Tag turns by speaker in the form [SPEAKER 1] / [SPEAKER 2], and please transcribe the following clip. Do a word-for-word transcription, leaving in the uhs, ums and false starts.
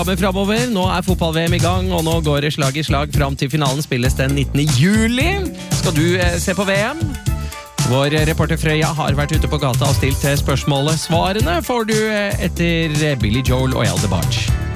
[SPEAKER 1] Men fremover, nå er fotball-V M i gang, og nå går det slag i slag fram til finalen spilles den nittende juli. Skal du eh, se på V M? Vår reporter Frøya har vært ute på gata og stilt spørsmålet. Svarene får du eh, etter Billy Joel og Elde Barge.